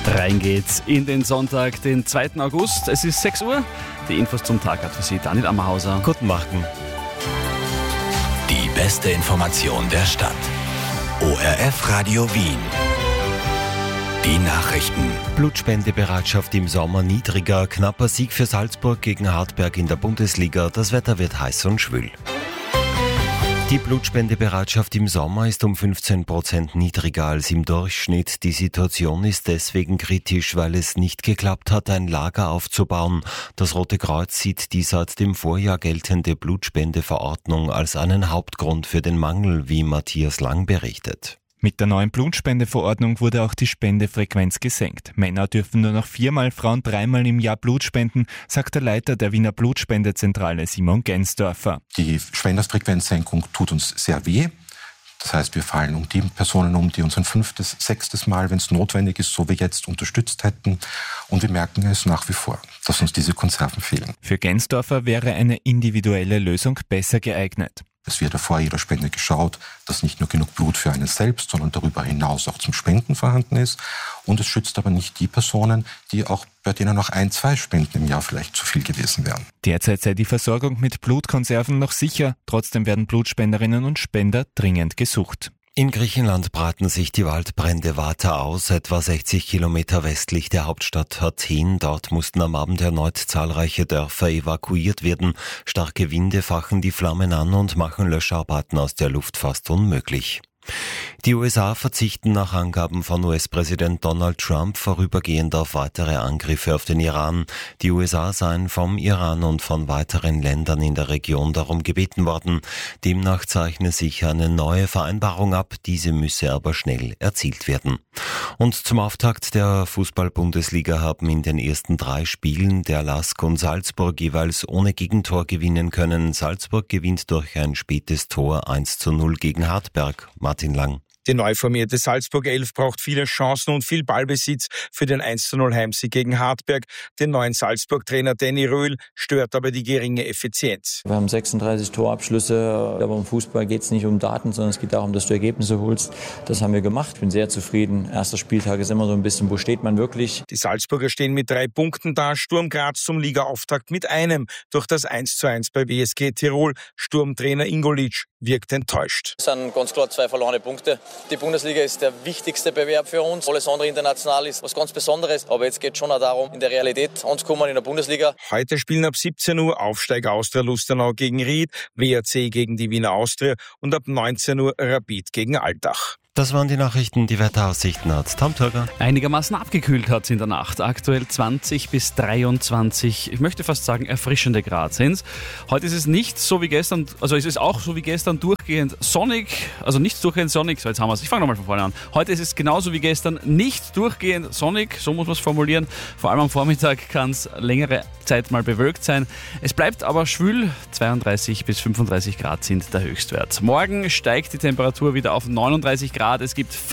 Rein geht's in den Sonntag, den 2. August. Es ist 6 Uhr. Die Infos zum Tag hat für Sie Daniel Ammerhauser. Guten Morgen. Die beste Information der Stadt. ORF Radio Wien. Die Nachrichten. Blutspendebereitschaft im Sommer niedriger. Knapper Sieg für Salzburg gegen Hartberg in der Bundesliga. Das Wetter wird heiß und schwül. Die Blutspendebereitschaft im Sommer ist um 15% niedriger als im Durchschnitt. Die Situation ist deswegen kritisch, weil es nicht geklappt hat, ein Lager aufzubauen. Das Rote Kreuz sieht die seit dem Vorjahr geltende Blutspendeverordnung als einen Hauptgrund für den Mangel, wie Matthias Lang berichtet. Mit der neuen Blutspendeverordnung wurde auch die Spendefrequenz gesenkt. Männer dürfen nur noch 4-mal, Frauen 3-mal im Jahr Blut spenden, sagt der Leiter der Wiener Blutspendezentrale Simon Gensdorfer. Die Spenderfrequenzsenkung tut uns sehr weh. Das heißt, wir fallen um die Personen die uns ein 5., 6. Mal, wenn es notwendig ist, so wie jetzt, unterstützt hätten. Und wir merken es nach wie vor, dass uns diese Konserven fehlen. Für Gensdorfer wäre eine individuelle Lösung besser geeignet. Es wird vor jeder Spende geschaut, dass nicht nur genug Blut für einen selbst, sondern darüber hinaus auch zum Spenden vorhanden ist. Und es schützt aber nicht die Personen, bei denen noch 1-2 Spenden im Jahr vielleicht zu viel gewesen wären. Derzeit sei die Versorgung mit Blutkonserven noch sicher. Trotzdem werden Blutspenderinnen und Spender dringend gesucht. In Griechenland breiten sich die Waldbrände weiter aus, etwa 60 Kilometer westlich der Hauptstadt Athen. Dort mussten am Abend erneut zahlreiche Dörfer evakuiert werden. Starke Winde fachen die Flammen an und machen Löscharbeiten aus der Luft fast unmöglich. Die USA verzichten nach Angaben von US-Präsident Donald Trump vorübergehend auf weitere Angriffe auf den Iran. Die USA seien vom Iran und von weiteren Ländern in der Region darum gebeten worden. Demnach zeichne sich eine neue Vereinbarung ab, diese müsse aber schnell erzielt werden. Und zum Auftakt der Fußball-Bundesliga haben in den ersten 3 Spielen der LASK und Salzburg jeweils ohne Gegentor gewinnen können. Salzburg gewinnt durch ein spätes Tor 1:0 gegen Hartberg. Martin Lang. Die neu formierte Salzburg 11 braucht viele Chancen und viel Ballbesitz für den 1:0 Heimsieg gegen Hartberg. Den neuen Salzburg-Trainer Danny Röhl stört aber die geringe Effizienz. Wir haben 36 Torabschlüsse, aber im Fußball geht es nicht um Daten, sondern es geht darum, dass du Ergebnisse holst. Das haben wir gemacht. Ich bin sehr zufrieden. Erster Spieltag ist immer so ein bisschen, wo steht man wirklich? Die Salzburger stehen mit 3 Punkten da. Sturm Graz zum Ligaauftakt mit einem durch das 1:1 bei WSG Tirol. Sturmtrainer Ingolic wirkt enttäuscht. Es sind ganz klar 2 verlorene Punkte. Die Bundesliga ist der wichtigste Bewerb für uns. Alles andere international ist was ganz Besonderes. Aber jetzt geht es schon auch darum, in der Realität anzukommen in der Bundesliga. Heute spielen ab 17 Uhr Aufsteiger Austria Lustenau gegen Ried, WRC gegen die Wiener Austria und ab 19 Uhr Rapid gegen Altach. Das waren die Nachrichten, die Wetteraussichten hat Tom Turger. Einigermaßen abgekühlt hat es in der Nacht. Aktuell 20 bis 23, ich möchte fast sagen erfrischende Grad sind's. Heute ist es nicht so wie gestern, also es ist auch so wie gestern durchgehend sonnig, also nicht durchgehend sonnig, so jetzt haben wir es. Ich fange nochmal von vorne an. Heute ist es genauso wie gestern nicht durchgehend sonnig, so muss man es formulieren. Vor allem am Vormittag kann es längere Zeit mal bewölkt sein. Es bleibt aber schwül, 32 bis 35 Grad sind der Höchstwert. Morgen steigt die Temperatur wieder auf 39 Grad. Es gibt